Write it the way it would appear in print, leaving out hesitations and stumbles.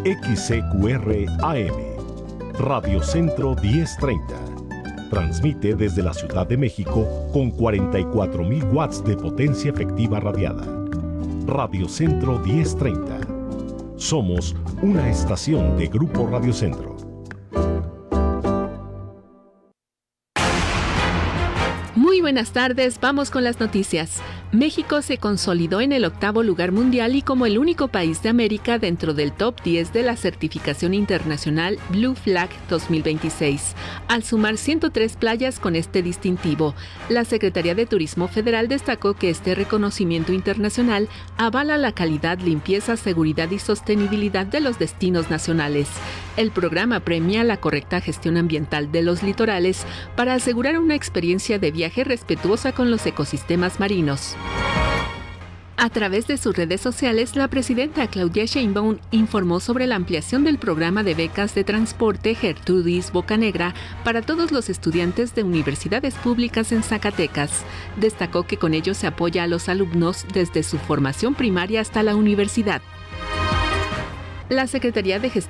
XCQR AM, Radio Centro 1030. Transmite desde la Ciudad de México con 44,000 watts de potencia efectiva radiada. Radio Centro 1030. Somos una estación de Grupo Radio Centro. Muy buenas tardes, vamos con las noticias. México se consolidó en el 8º lugar mundial y como el único país de América dentro del top 10 de la certificación internacional Blue Flag 2026, al sumar 103 playas con este distintivo. La Secretaría de Turismo Federal destacó que este reconocimiento internacional avala la calidad, limpieza, seguridad y sostenibilidad de los destinos nacionales. El programa premia la correcta gestión ambiental de los litorales para asegurar una experiencia de viaje respetuosa con los ecosistemas marinos. A través de sus redes sociales, la presidenta Claudia Sheinbaum informó sobre la ampliación del programa de becas de transporte Gertrudis Bocanegra para todos los estudiantes de universidades públicas en Zacatecas. Destacó que con ello se apoya a los alumnos desde su formación primaria hasta la universidad. La Secretaría de Gestión